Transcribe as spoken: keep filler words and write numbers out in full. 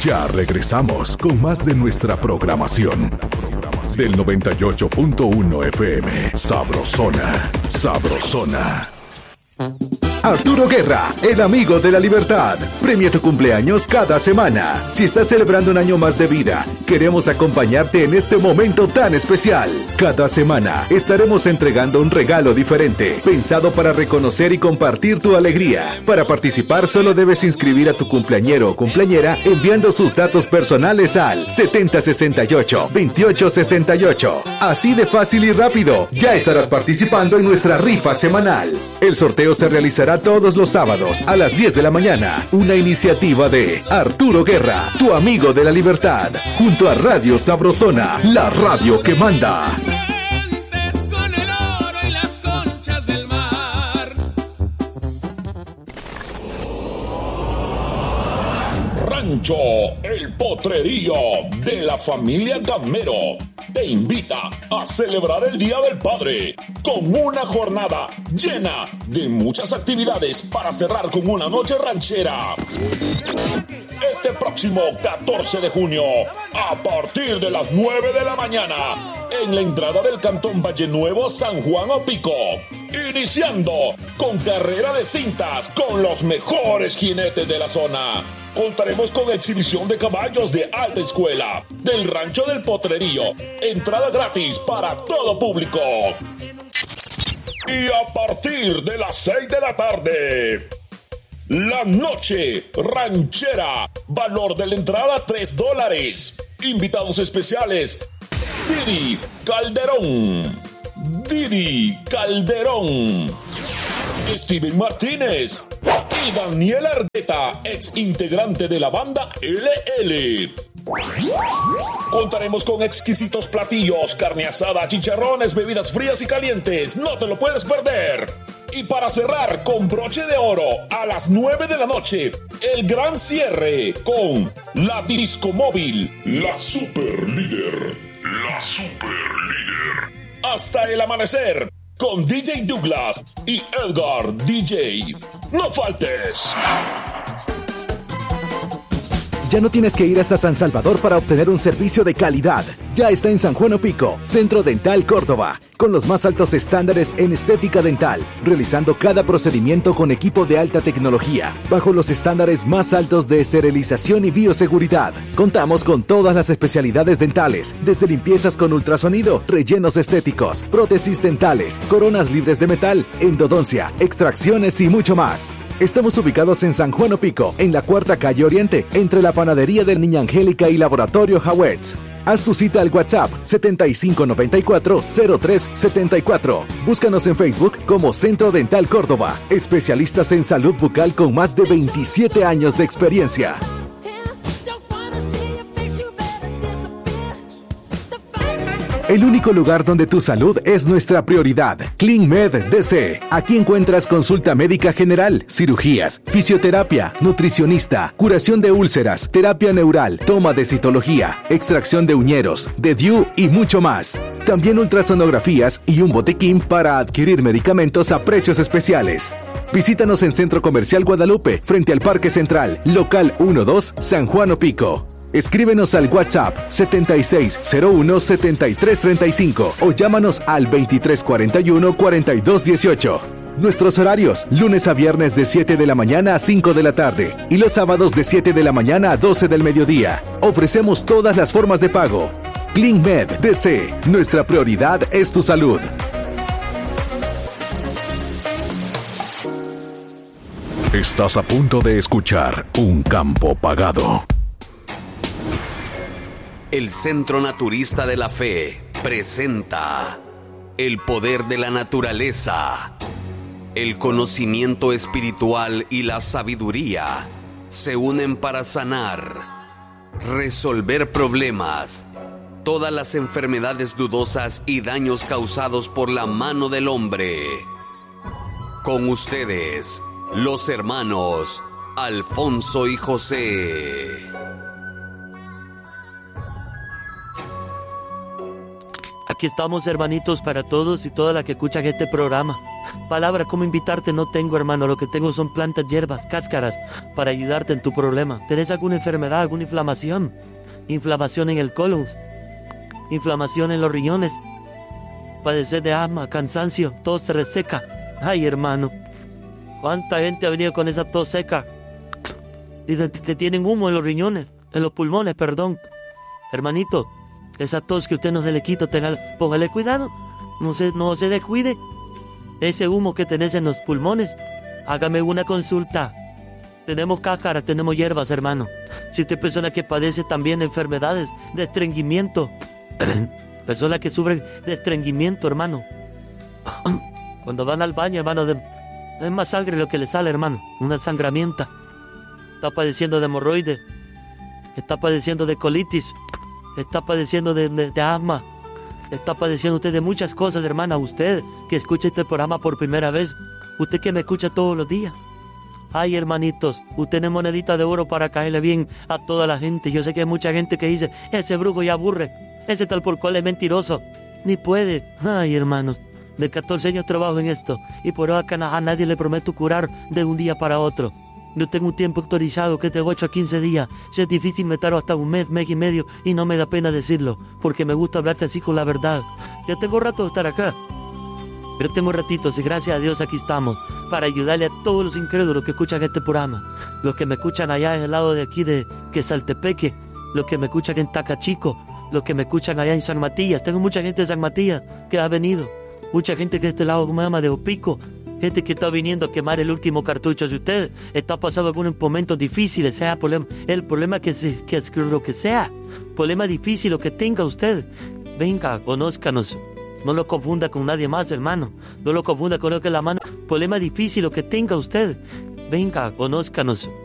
Ya regresamos con más de nuestra programación. Del noventa y ocho punto uno F M. Sabrosona, sabrosona. Arturo Guerra, el amigo de la libertad. Premia tu cumpleaños cada semana. Si estás celebrando un año más de vida, queremos acompañarte en este momento tan especial. Cada semana estaremos entregando un regalo diferente, pensado para reconocer y compartir tu alegría. Para participar solo debes inscribir a tu cumpleañero o cumpleañera enviando sus datos personales al setenta sesenta y ocho veintiocho sesenta y ocho. Así de fácil y rápido, ya estarás participando en nuestra rifa semanal. El sorteo se realizará todos los sábados a las diez de la mañana. Una iniciativa de Arturo Guerra, tu amigo de la libertad, junto a Radio Sabrosona, la radio que manda. Rancho El Potrerío de la familia Gamero te invita a celebrar el Día del Padre con una jornada llena de muchas actividades para cerrar con una noche ranchera. Este próximo catorce de junio, a partir de las nueve de la mañana, en la entrada del Cantón Valle Nuevo, San Juan Opico. Iniciando con carrera de cintas con los mejores jinetes de la zona. Contaremos con exhibición de caballos de alta escuela del Rancho del Potrerío. Entrada gratis para todo público. Y a partir de las seis de la tarde, la noche ranchera. Valor de la entrada tres dólares. Invitados especiales: Didi Calderón. Didi Calderón. Steven Martínez y Daniel Argueta, ex integrante de la banda L L. Contaremos con exquisitos platillos, carne asada, chicharrones, bebidas frías y calientes. No te lo puedes perder. Y para cerrar con broche de oro, a las nueve de la noche, el gran cierre con la Disco Móvil, la super líder. La super líder. Hasta el amanecer, con D J Douglas y Edgar D J. ¡No faltes! Ya no tienes que ir hasta San Salvador para obtener un servicio de calidad. Ya está en San Juan Opico, Centro Dental Córdoba, con los más altos estándares en estética dental, realizando cada procedimiento con equipo de alta tecnología, bajo los estándares más altos de esterilización y bioseguridad. Contamos con todas las especialidades dentales, desde limpiezas con ultrasonido, rellenos estéticos, prótesis dentales, coronas libres de metal, endodoncia, extracciones y mucho más. Estamos ubicados en San Juan Opico, en la Cuarta Calle Oriente, entre la Panadería del Niña Angélica y Laboratorio Hawetz. Haz tu cita al WhatsApp setenta y cinco noventa y cuatro cero tres setenta y cuatro. Búscanos en Facebook como Centro Dental Córdoba. Especialistas en salud bucal con más de veintisiete años de experiencia. El único lugar donde tu salud es nuestra prioridad. CleanMed D C. Aquí encuentras consulta médica general, cirugías, fisioterapia, nutricionista, curación de úlceras, terapia neural, toma de citología, extracción de uñeros, de D U y mucho más. También ultrasonografías y un botiquín para adquirir medicamentos a precios especiales. Visítanos en Centro Comercial Guadalupe, frente al Parque Central, local uno dos, San Juan Opico. Escríbenos al WhatsApp setenta y seis cero uno setenta y tres treinta y cinco o llámanos al veintitrés cuarenta y uno cuarenta y dos dieciocho. Nuestros horarios, lunes a viernes de siete de la mañana a cinco de la tarde y los sábados de siete de la mañana a doce del mediodía. Ofrecemos todas las formas de pago. CleanMed D C, nuestra prioridad es tu salud. Estás a punto de escuchar Un Campo Pagado. El Centro Naturista de la Fe presenta el poder de la naturaleza. El conocimiento espiritual y la sabiduría se unen para sanar, resolver problemas, todas las enfermedades dudosas y daños causados por la mano del hombre. Con ustedes, los hermanos Alfonso y José. Aquí estamos, hermanitos, para todos y todas las que escuchan este programa. Palabras como invitarte no tengo, hermano. Lo que tengo son plantas, hierbas, cáscaras para ayudarte en tu problema. ¿Tenés alguna enfermedad, alguna inflamación? Inflamación en el colon, inflamación en los riñones, padecer de asma, cansancio, tos se reseca. Ay, hermano, ¿cuánta gente ha venido con esa tos seca? Dicen que tienen humo en los riñones, en los pulmones, perdón. Hermanito, esa tos que usted no se le quita, tenga, póngale cuidado, no se, no se descuide. Ese humo que tenés en los pulmones, hágame una consulta. Tenemos cáscaras, tenemos hierbas, hermano. Si usted es persona que padece también enfermedades de estreñimiento, personas que sufren de estreñimiento, hermano. Cuando van al baño, hermano, de, es más sangre lo que le sale, hermano. Una sangramienta. Está padeciendo de hemorroides. Está padeciendo de colitis. Está padeciendo de, de, de asma. Está padeciendo usted de muchas cosas, hermana. Usted que escucha este programa por primera vez. Usted que me escucha todos los días. Ay, hermanitos, usted no es monedita de oro para caerle bien a toda la gente. Yo sé que hay mucha gente que dice, ese brujo ya aburre, ese tal por cual es mentiroso. Ni puede. Ay, hermanos, de catorce años trabajo en esto y por acá a nadie le prometo curar de un día para otro. Yo tengo un tiempo autorizado que es de ocho a quince días. Si es difícil meterlo hasta un mes, mes y medio y no me da pena decirlo, porque me gusta hablarte así con la verdad. Ya tengo rato de estar acá. Pero tengo ratitos y gracias a Dios aquí estamos para ayudarle a todos los incrédulos que escuchan este programa. Los que me escuchan allá en el lado de aquí de Quesaltepeque, los que me escuchan en Tacachico, los que me escuchan allá en San Matías. Tengo mucha gente de San Matías que ha venido. Mucha gente que de este lado, como se llama, de Opico. Gente que está viniendo a quemar el último cartucho. Si usted está pasando algunos momentos difíciles, sea problema, el problema que, se, que es lo que sea, problema difícil lo que tenga usted, venga, conózcanos. No lo confunda con nadie más, hermano. No lo confunda con lo que es la mano. Problema difícil lo que tenga usted. Venga, conózcanos.